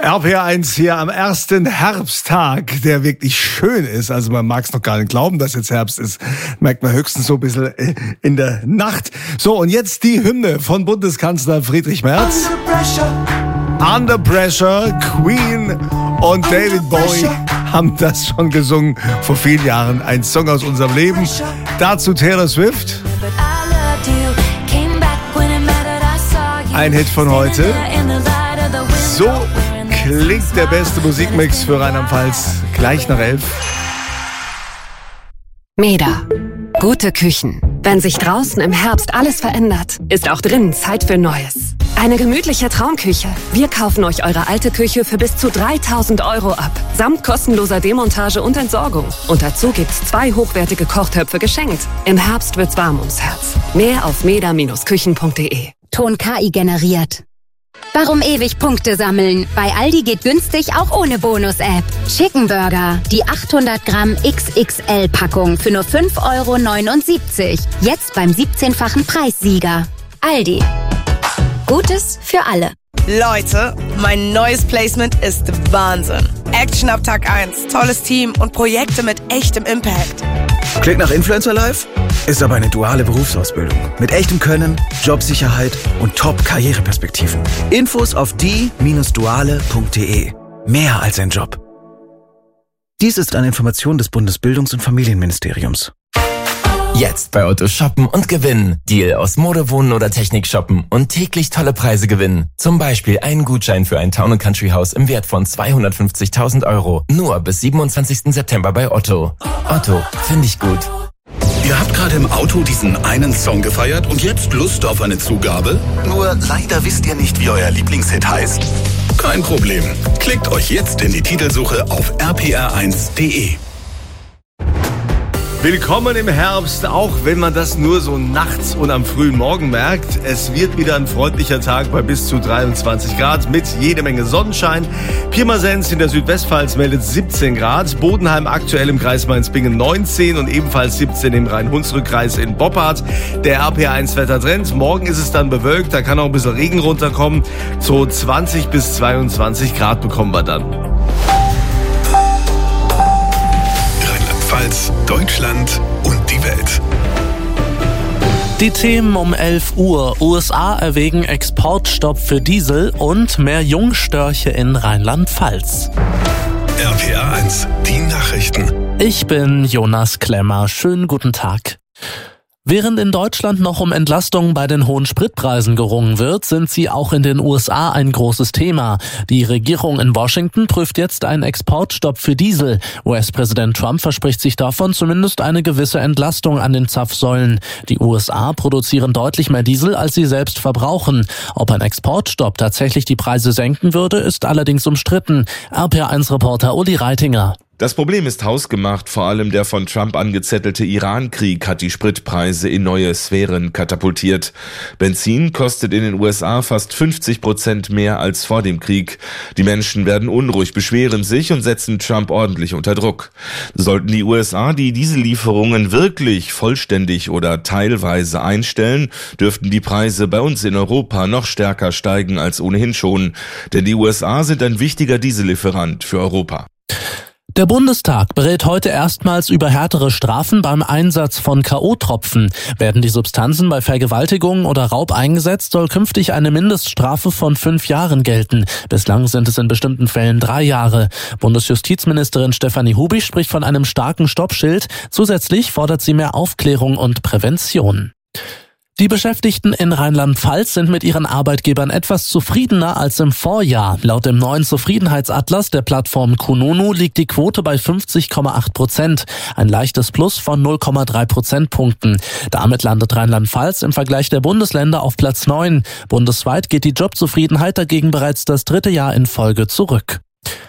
RPR1 hier am ersten Herbsttag, der wirklich schön ist. Also man mag es noch gar nicht glauben, dass jetzt Herbst ist. Merkt man höchstens so ein bisschen in der Nacht. So, und jetzt die Hymne von Bundeskanzler Friedrich Merz. Under Pressure, Queen und David Bowie haben das schon gesungen vor vielen Jahren. Ein Song aus unserem Leben. Dazu Taylor Swift. Ein Hit von heute. So klingt der beste Musikmix für Rheinland-Pfalz. Gleich nach 11. Meda. Gute Küchen. Wenn sich draußen im Herbst alles verändert, ist auch drinnen Zeit für Neues. Eine gemütliche Traumküche. Wir kaufen euch eure alte Küche für bis zu 3.000 € ab. Samt kostenloser Demontage und Entsorgung. Und dazu gibt's 2 hochwertige Kochtöpfe geschenkt. Im Herbst wird's warm ums Herz. Mehr auf meda-küchen.de. Ton KI generiert. Warum ewig Punkte sammeln? Bei Aldi geht günstig auch ohne Bonus-App. Chicken Burger, die 800 Gramm XXL-Packung für nur 5,79 €. Jetzt beim 17-fachen Preissieger. Aldi. Gutes für alle. Leute, mein neues Placement ist Wahnsinn. Action ab Tag 1, tolles Team und Projekte mit echtem Impact. Klingt nach Influencer Life? Ist aber eine duale Berufsausbildung. Mit echtem Können, Jobsicherheit und Top-Karriereperspektiven. Infos auf die-duale.de. Mehr als ein Job. Dies ist eine Information des Bundesbildungs- und Familienministeriums. Jetzt bei Otto shoppen und gewinnen. Deal aus Mode, Wohnen oder Technik shoppen und täglich tolle Preise gewinnen. Zum Beispiel einen Gutschein für ein Town & Country Haus im Wert von 250.000 €. Nur bis 27. September bei Otto. Otto, finde ich gut. Ihr habt gerade im Auto diesen einen Song gefeiert und jetzt Lust auf eine Zugabe? Nur leider wisst ihr nicht, wie euer Lieblingshit heißt. Kein Problem. Klickt euch jetzt in die Titelsuche auf rpr1.de. Willkommen im Herbst, auch wenn man das nur so nachts und am frühen Morgen merkt. Es wird wieder ein freundlicher Tag bei bis zu 23 Grad mit jede Menge Sonnenschein. Pirmasens in der Südwestpfalz meldet 17 Grad. Bodenheim aktuell im Kreis Mainz-Bingen 19 und ebenfalls 17 im Rhein-Hunsrück-Kreis in Boppard. Der RPR1-Wettertrend. Morgen ist es dann bewölkt, da kann auch ein bisschen Regen runterkommen. So 20 bis 22 Grad bekommen wir dann. Deutschland und die Welt. Die Themen um 11 Uhr. USA erwägen Exportstopp für Diesel und mehr Jungstörche in Rheinland-Pfalz. RPR1, die Nachrichten. Ich bin Jonas Klemmer. Schönen guten Tag. Während in Deutschland noch um Entlastungen bei den hohen Spritpreisen gerungen wird, sind sie auch in den USA ein großes Thema. Die Regierung in Washington prüft jetzt einen Exportstopp für Diesel. US-Präsident Trump verspricht sich davon zumindest eine gewisse Entlastung an den Zapfsäulen. Die USA produzieren deutlich mehr Diesel, als sie selbst verbrauchen. Ob ein Exportstopp tatsächlich die Preise senken würde, ist allerdings umstritten. RPR1-Reporter Uli Reitinger. Das Problem ist hausgemacht, vor allem der von Trump angezettelte Iran-Krieg hat die Spritpreise in neue Sphären katapultiert. Benzin kostet in den USA fast 50% mehr als vor dem Krieg. Die Menschen werden unruhig, beschweren sich und setzen Trump ordentlich unter Druck. Sollten die USA die Diesellieferungen wirklich vollständig oder teilweise einstellen, dürften die Preise bei uns in Europa noch stärker steigen als ohnehin schon. Denn die USA sind ein wichtiger Diesellieferant für Europa. Der Bundestag berät heute erstmals über härtere Strafen beim Einsatz von K.O.-Tropfen. Werden die Substanzen bei Vergewaltigungen oder Raub eingesetzt, soll künftig eine Mindeststrafe von 5 Jahren gelten. Bislang sind es in bestimmten Fällen 3 Jahre. Bundesjustizministerin Stefanie Hubich spricht von einem starken Stoppschild. Zusätzlich fordert sie mehr Aufklärung und Prävention. Die Beschäftigten in Rheinland-Pfalz sind mit ihren Arbeitgebern etwas zufriedener als im Vorjahr. Laut dem neuen Zufriedenheitsatlas der Plattform Kununu liegt die Quote bei 50,8%. Ein leichtes Plus von 0,3 Prozentpunkten. Damit landet Rheinland-Pfalz im Vergleich der Bundesländer auf Platz 9. Bundesweit geht die Jobzufriedenheit dagegen bereits das 3. Jahr in Folge zurück.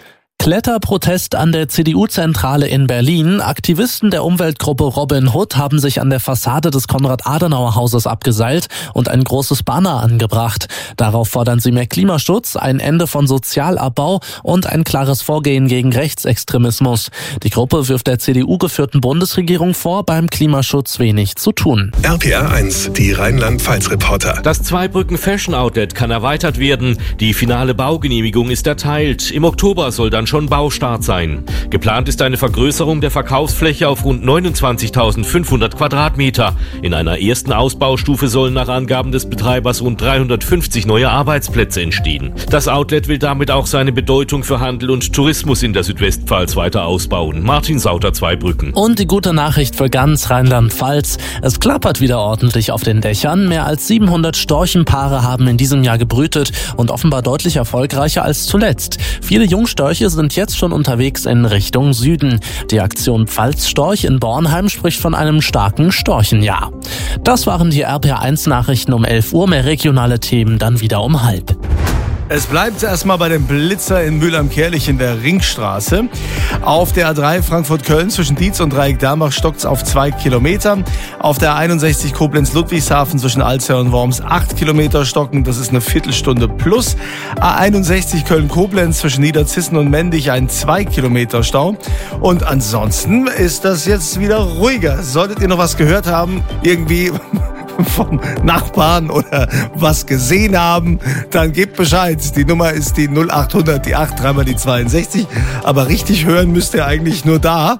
Kletterprotest an der CDU-Zentrale in Berlin. Aktivisten der Umweltgruppe Robin Hood haben sich an der Fassade des Konrad-Adenauer-Hauses abgeseilt und ein großes Banner angebracht. Darauf fordern sie mehr Klimaschutz, ein Ende von Sozialabbau und ein klares Vorgehen gegen Rechtsextremismus. Die Gruppe wirft der CDU-geführten Bundesregierung vor, beim Klimaschutz wenig zu tun. RPR 1, die Rheinland-Pfalz-Reporter. Das Zweibrücken Fashion Outlet kann erweitert werden. Die finale Baugenehmigung ist erteilt. Im Oktober soll dann schon Baustart sein. Geplant ist eine Vergrößerung der Verkaufsfläche auf rund 29.500 Quadratmeter. In einer ersten Ausbaustufe sollen nach Angaben des Betreibers rund 350 neue Arbeitsplätze entstehen. Das Outlet will damit auch seine Bedeutung für Handel und Tourismus in der Südwestpfalz weiter ausbauen. Martin Sauter, Zweibrücken. Und die gute Nachricht für ganz Rheinland-Pfalz. Es klappert wieder ordentlich auf den Dächern. Mehr als 700 Storchenpaare haben in diesem Jahr gebrütet und offenbar deutlich erfolgreicher als zuletzt. Viele Jungstörche sind jetzt schon unterwegs in Richtung Süden. Die Aktion Pfalzstorch in Bornheim spricht von einem starken Storchenjahr. Das waren die RPR1-Nachrichten um 11 Uhr. Mehr regionale Themen dann wieder um 12:30. Es bleibt erstmal bei dem Blitzer in Mühl-am-Kärlich in der Ringstraße. Auf der A3 Frankfurt-Köln zwischen Dietz und Dreieck-Dambach stockt's auf 2 Kilometer. Auf der 61 Koblenz-Ludwigshafen zwischen Alzey und Worms 8 Kilometer stocken. Das ist eine Viertelstunde plus. A61 Köln-Koblenz zwischen Niederzissen und Mendig ein 2 Kilometer Stau. Und ansonsten ist das jetzt wieder ruhiger. Solltet ihr noch was gehört haben, irgendwie vom Nachbarn oder was gesehen haben, dann gebt Bescheid. Die Nummer ist die 0800, die 8, dreimal die 62. Aber richtig hören müsst ihr eigentlich nur da.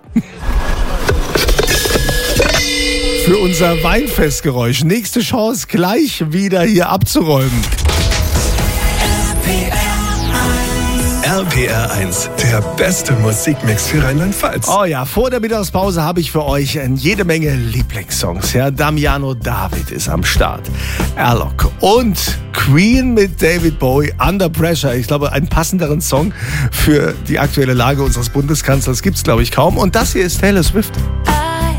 Für unser Weinfestgeräusch. Nächste Chance, gleich wieder hier abzuräumen. RPR 1, der beste Musikmix für Rheinland-Pfalz. Oh ja, vor der Mittagspause habe ich für euch jede Menge Lieblingssongs. Ja, Damiano David ist am Start. Alok und Queen mit David Bowie, Under Pressure. Ich glaube, einen passenderen Song für die aktuelle Lage unseres Bundeskanzlers gibt's, glaube ich, kaum. Und das hier ist Taylor Swift.